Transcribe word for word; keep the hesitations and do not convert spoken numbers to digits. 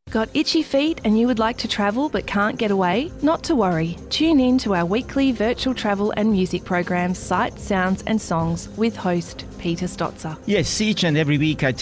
Got itchy feet and you would like to travel but can't get away? Not to worry. Tune in to our weekly virtual travel and music program, Sights, Sounds and Songs, with host Peter Stotzer. Yes, each and every week I